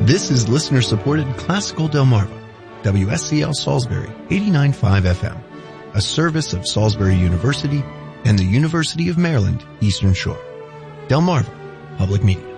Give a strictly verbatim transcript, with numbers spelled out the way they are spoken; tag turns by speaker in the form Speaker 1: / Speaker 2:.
Speaker 1: This is listener-supported Classical Delmarva, W S C L Salisbury, eighty-nine point five F M, a service of Salisbury University and the University of Maryland, Eastern Shore. Delmarva Public Media.